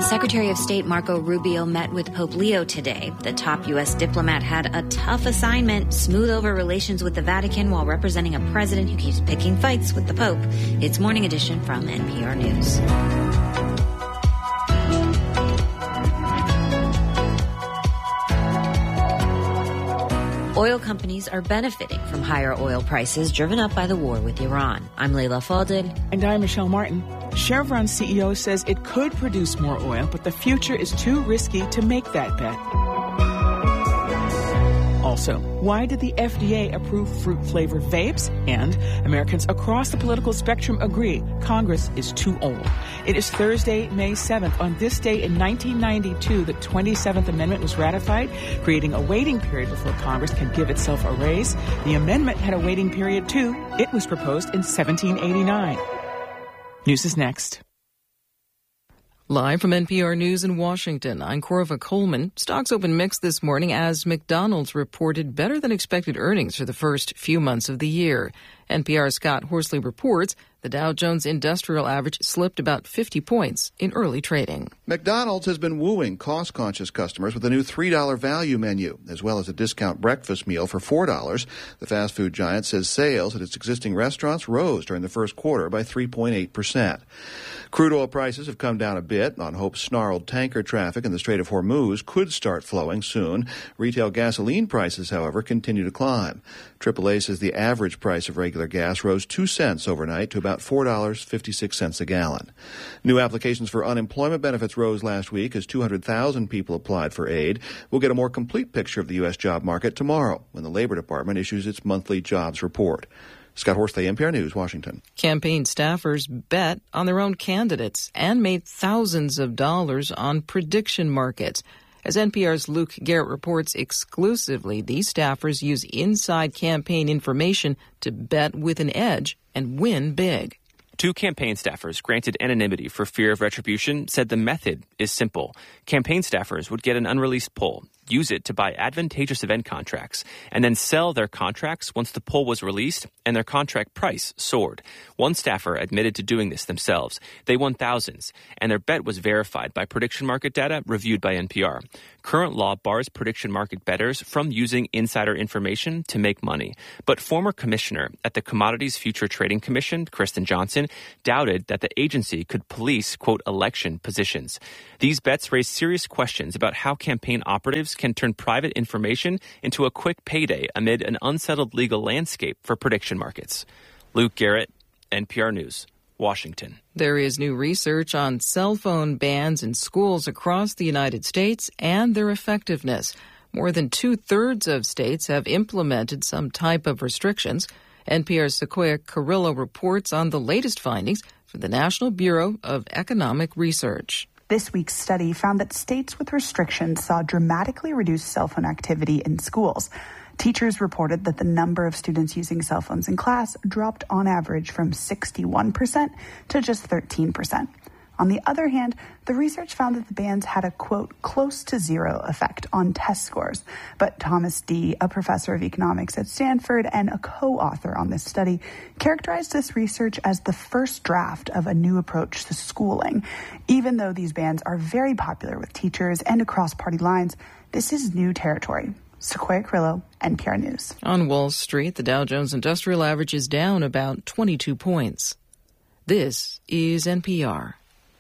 Secretary of State Marco Rubio met with Pope Leo today. The top U.S. diplomat had a tough assignment: smooth over relations with the Vatican while representing a president who keeps picking fights with the Pope. It's Morning Edition from NPR News. Oil companies are benefiting from higher oil prices driven up by the war with Iran. I'm Leila Fadel. And I'm Michelle Martin. Chevron's CEO says it could produce more oil, but the future is too risky to make that bet. Also, why did the FDA approve fruit-flavored vapes? And Americans across the political spectrum agree Congress is too old. It is Thursday, May 7th. On this day in 1992, the 27th Amendment was ratified, creating a waiting period before Congress can give itself a raise. The amendment had a waiting period, too. It was proposed in 1789. News is next. Live from NPR News in Washington, I'm Corva Coleman. Stocks opened mixed this morning as McDonald's reported better than expected earnings for the first few months of the year. NPR's Scott Horsley reports the Dow Jones Industrial Average slipped about 50 points in early trading. McDonald's has been wooing cost-conscious customers with a new $3 value menu, as well as a discount breakfast meal for $4. The fast food giant says sales at its existing restaurants rose during the first quarter by 3.8%. Crude oil prices have come down a bit on hope snarled tanker traffic in the Strait of Hormuz could start flowing soon. Retail gasoline prices, however, continue to climb. AAA says the average price of regular gas rose 2 cents overnight to about $4.56 a gallon. New applications for unemployment benefits rose last week as 200,000 people applied for aid. We'll get a more complete picture of the U.S. job market tomorrow when the Labor Department issues its monthly jobs report. Scott Horsley, NPR News, Washington. Campaign staffers bet on their own candidates and made thousands of dollars on prediction markets. As NPR's Luke Garrett reports exclusively, these staffers use inside campaign information to bet with an edge and win big. Two campaign staffers granted anonymity for fear of retribution said the method is simple. Campaign staffers would get an unreleased poll, use it to buy advantageous event contracts, and then sell their contracts once the poll was released and their contract price soared. One staffer admitted to doing this themselves. They won thousands, and their bet was verified by prediction market data reviewed by NPR. Current law bars prediction market bettors from using insider information to make money. But former commissioner at the Commodities Future Trading Commission, Kristen Johnson, doubted that the agency could police, quote, election positions. These bets raise serious questions about how campaign operatives can turn private information into a quick payday amid an unsettled legal landscape for prediction markets. Luke Garrett, NPR News, Washington. There is new research on cell phone bans in schools across the United States and their effectiveness. More than 2/3 of states have implemented some type of restrictions. NPR's Sequoia Carrillo reports on the latest findings for the National Bureau of Economic Research. This week's study found that states with restrictions saw dramatically reduced cell phone activity in schools. Teachers reported that the number of students using cell phones in class dropped on average from 61% to just 13%. On the other hand, the research found that the bans had a, quote, close to zero effect on test scores. But Thomas Dee, a professor of economics at Stanford and a co-author on this study, characterized this research as the first draft of a new approach to schooling. Even though these bans are very popular with teachers and across party lines, this is new territory. Sequoia Carrillo, NPR News. On Wall Street, the Dow Jones Industrial Average is down about 22 points. This is NPR.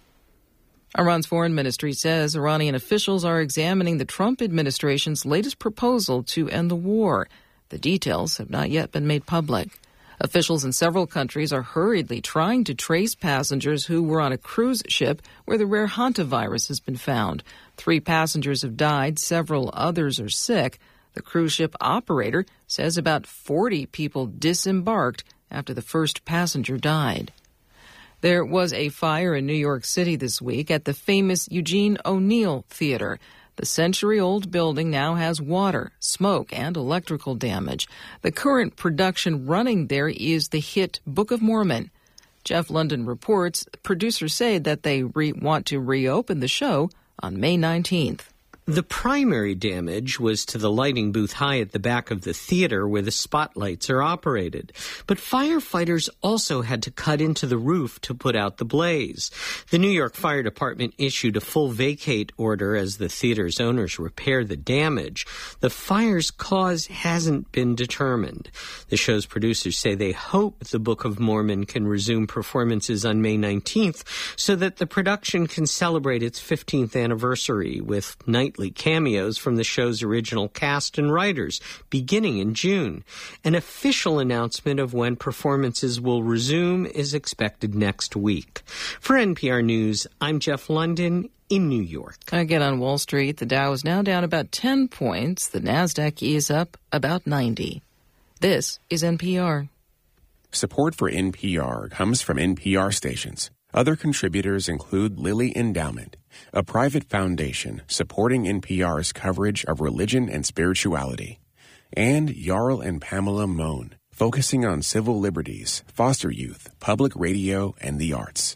Iran's foreign ministry says Iranian officials are examining the Trump administration's latest proposal to end the war. The details have not yet been made public. Officials in several countries are hurriedly trying to trace passengers who were on a cruise ship where the rare hantavirus has been found. 3 passengers have died. Several others are sick. The cruise ship operator says about 40 people disembarked after the first passenger died. There was a fire in New York City this week at the famous Eugene O'Neill Theater. The century-old building now has water, smoke, and electrical damage. The current production running there is the hit Book of Mormon. Jeff London reports producers say that they want to reopen the show on May 19th. The primary damage was to the lighting booth high at the back of the theater where the spotlights are operated. But firefighters also had to cut into the roof to put out the blaze. The New York Fire Department issued a full vacate order as the theater's owners repair the damage. The fire's cause hasn't been determined. The show's producers say they hope the Book of Mormon can resume performances on May 19th so that the production can celebrate its 15th anniversary with nightly cameos from the show's original cast and writers, beginning in June. An official announcement of when performances will resume is expected next week. For NPR News, I'm Jeff London in New York. Again on Wall Street, the Dow is now down about 10 points. The Nasdaq is up about 90. This is NPR. Support for NPR comes from NPR stations. Other contributors include Lilly Endowment, a private foundation supporting NPR's coverage of religion and spirituality, and Jarl and Pamela Mohn, focusing on civil liberties, foster youth, public radio, and the arts.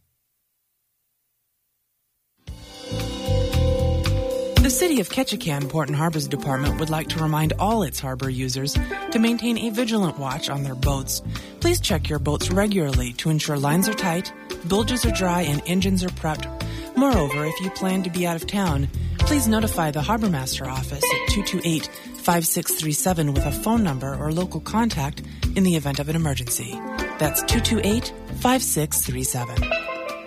The City of Ketchikan, Port and Harbor's department would like to remind all its harbor users to maintain a vigilant watch on their boats. Please check your boats regularly to ensure lines are tight, bilges are dry, and engines are prepped. Moreover, if you plan to be out of town, please notify the Harbor Master office at 228-5637 with a phone number or local contact in the event of an emergency. That's 228-5637.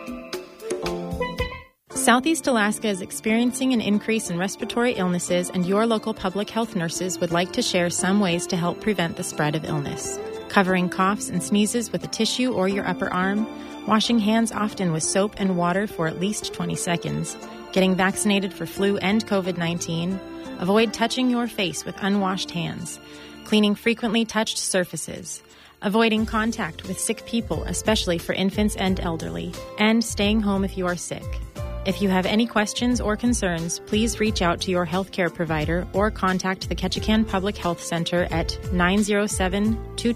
Southeast Alaska is experiencing an increase in respiratory illnesses, and your local public health nurses would like to share some ways to help prevent the spread of illness. Covering coughs and sneezes with a tissue or your upper arm, washing hands often with soap and water for at least 20 seconds, getting vaccinated for flu and COVID-19, avoid touching your face with unwashed hands, cleaning frequently touched surfaces, avoiding contact with sick people, especially for infants and elderly, and staying home if you are sick. If you have any questions or concerns, please reach out to your healthcare provider or contact the Ketchikan Public Health Center at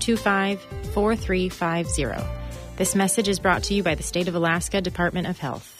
907-225-4350. This message is brought to you by the State of Alaska Department of Health.